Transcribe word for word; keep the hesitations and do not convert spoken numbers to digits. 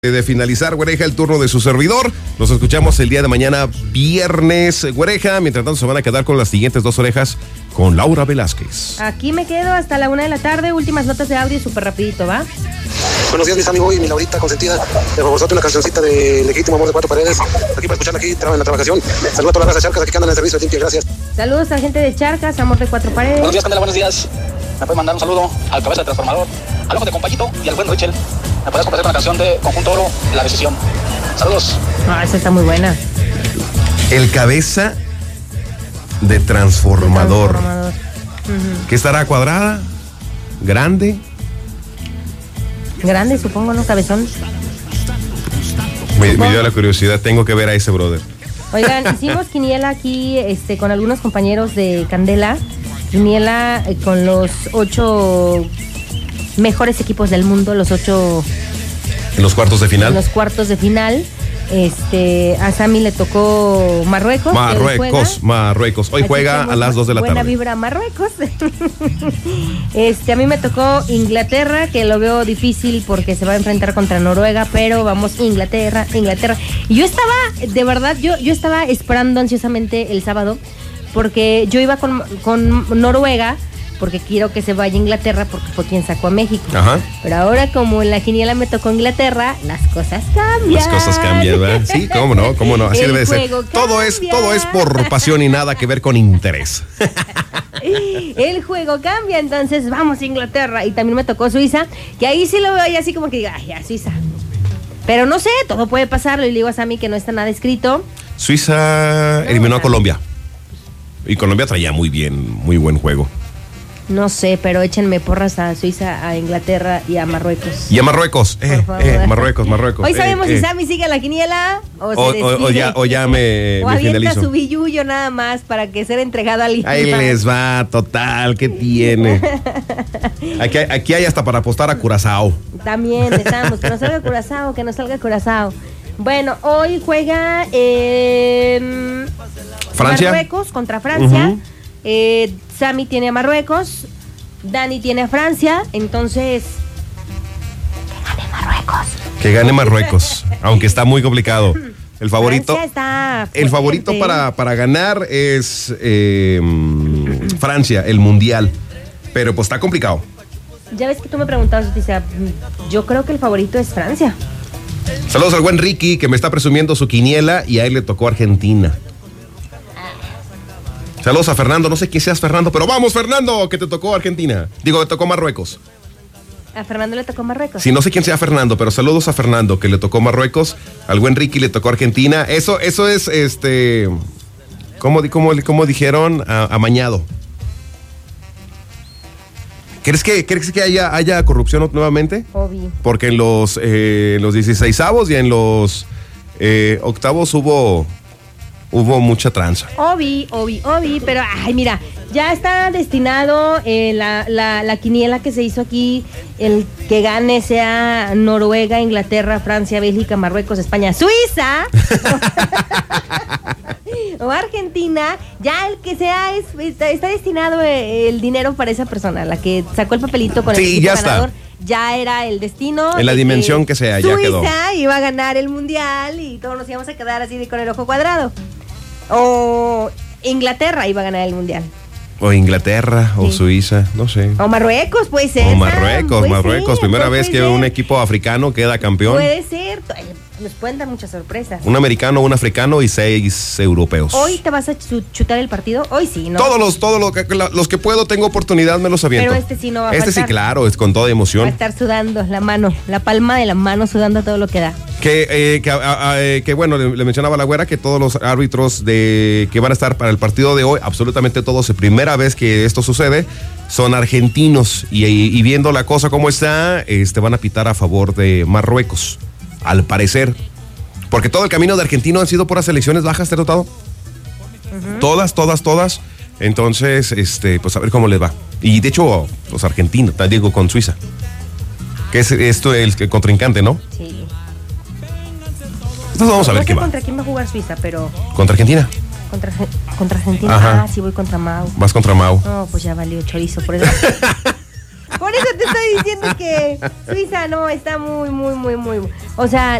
De finalizar, Güereja, el turno de su servidor. Nos escuchamos el día de mañana, viernes, Güereja. Mientras tanto, se van a quedar con las siguientes dos orejas con Laura Velázquez. Aquí me quedo hasta la una de la tarde. Últimas notas de audio, súper rapidito, ¿va? Buenos días, mis amigos y mi Laurita consentida. De favorzote, una cancioncita de Legítimo Amor de Cuatro Paredes. Aquí para escuchar, aquí en la trabajación. Saludos a todas las razas charcas aquí que andan en el servicio de limpia. Gracias. Saludos a gente de Charcas, Amor de Cuatro Paredes. Buenos días, Candela, buenos días. Me puedes mandar un saludo al cabeza de transformador, al ojo de compayito y al buen Richel. Me puedes complacer con la canción de Conjunto Oro, La Decisión. Saludos. Ah, esa está muy buena. El cabeza de transformador. De transformador. Uh-huh. ¿Qué estará? ¿Cuadrada? ¿Grande? Grande, supongo, ¿no? Cabezón. Me, me dio la curiosidad, tengo que ver a ese brother. Oigan, hicimos quiniela aquí este, con algunos compañeros de Candela. Quiniela eh, con los ocho mejores equipos del mundo, los ocho... ¿En los cuartos de final? En los cuartos de final. Este, a Sammy le tocó Marruecos. Marruecos, Marruecos. Hoy Así juega a las dos de la buena tarde. Buena vibra Marruecos. Este, a mí me tocó Inglaterra, que lo veo difícil porque se va a enfrentar contra Noruega, pero vamos, Inglaterra, Inglaterra. Y yo estaba, de verdad, yo, yo estaba esperando ansiosamente el sábado, porque yo iba con, con Noruega, porque quiero que se vaya a Inglaterra porque fue quien sacó a México. Ajá. Pero ahora, como en la quiniela me tocó Inglaterra, las cosas cambian. Las cosas cambian, ¿verdad? Sí, cómo no, cómo no, así El debe ser. juego Todo es, todo es por pasión y nada que ver con interés. El juego cambia, entonces vamos a Inglaterra. Y también me tocó Suiza, que ahí sí lo veo ahí así como que diga, ay, ya, Suiza. Pero no sé, todo puede pasar. Le digo a Sammy que no está nada escrito. Suiza eliminó a Colombia. Y Colombia traía muy bien, muy buen juego. No sé, pero échenme porras a Suiza, a Inglaterra y a Marruecos. Y a Marruecos, eh, eh, Marruecos, Marruecos. Hoy sabemos eh, si eh. Sammy sigue la quiniela o, o, se o, o ya, o ya me, o me avienta finalizo. su billullo nada más para que sea entregado al Ahí les va, total, ¿qué tiene? Aquí, aquí hay hasta para apostar a Curazao. También estamos, que nos salga Curazao, que nos salga Curazao. Bueno, hoy juega eh, Francia. Marruecos contra Francia. Uh-huh. eh, Sammy tiene a Marruecos, Dani tiene a Francia, entonces que gane Marruecos. Que gane Marruecos, aunque está muy complicado. El favorito, Francia está el favorito para, para ganar es eh, Francia, el mundial. Pero pues está complicado. Ya ves que tú me preguntabas, dice, yo creo que el favorito es Francia. Saludos al buen Ricky, que me está presumiendo su quiniela y a él le tocó Argentina. Saludos a Fernando, no sé quién seas Fernando, pero vamos Fernando, que te tocó Argentina. Digo, te tocó Marruecos. A Fernando le tocó Marruecos. Sí, no sé quién sea Fernando, pero saludos a Fernando, que le tocó Marruecos. Al buen Ricky le tocó Argentina. Eso, eso es, este, ¿cómo, cómo, cómo dijeron? A, amañado. ¿Crees que, ¿crees que haya, haya corrupción nuevamente? Obvio. Porque en los, eh, en los dieciseisavos y en los eh, octavos hubo... Hubo mucha tranza. Obi, obi, obi, pero ay, mira, ya está destinado eh, la, la, la quiniela que se hizo aquí, el que gane sea Noruega, Inglaterra, Francia, Bélgica, Marruecos, España, Suiza o Argentina. Ya el que sea es, está, está destinado el dinero para esa persona, la que sacó el papelito con el sí, equipo ya ganador. Está. Ya era el destino. En la dimensión que, que sea, ya quedó. Suiza iba a ganar el mundial y todos nos íbamos a quedar así de con el ojo cuadrado. O Inglaterra iba a ganar el mundial. O Inglaterra, o sí. Suiza, no sé. O Marruecos, puede ser. O Marruecos, puede Marruecos. Ser, Primera vez que ser. Un equipo africano queda campeón. Puede ser. Nos pueden dar muchas sorpresas. Un americano, un africano y seis europeos. Hoy te vas a chutar el partido. Hoy sí, ¿no? Todos los, todos los que, los que puedo, tengo oportunidad, me los aviento. Pero este sí no va a Este faltar. sí, claro, es con toda emoción. Va a estar sudando la mano, la palma de la mano sudando todo lo que da. Que, eh, que, a, a, que bueno, le, le mencionaba a la güera que todos los árbitros de que van a estar para el partido de hoy, absolutamente todos, es primera vez que esto sucede, son argentinos. Y, y, y viendo la cosa como está, este, van a pitar a favor de Marruecos, al parecer. Porque todo el camino de argentino han sido puras selecciones bajas, ¿te has notado? Uh-huh. Todas, todas, todas. Entonces, este, pues a ver cómo les va. Y de hecho, los argentinos, te digo, con Suiza. Que es esto el, el contrincante, ¿no? Sí. Entonces vamos a ver no sé qué va. ¿Contra quién va a jugar Suiza, pero? ¿Contra Argentina? Contra, contra Argentina. Ajá. Ah, sí voy contra Mau. Vas contra Mau. No, pues ya valió chorizo por eso. Por por eso te estoy diciendo que Suiza no está muy, muy, muy, muy. O sea,